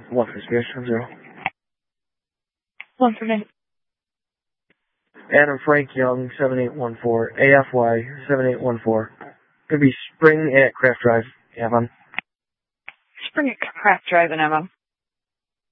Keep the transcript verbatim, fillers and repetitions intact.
One for Spears, zero. One for me. Adam Frank Young, seven eight one four. A F Y, seven eight one four. Could be Spring at Craft Drive, Avon. Spring at Craft Drive in Avon.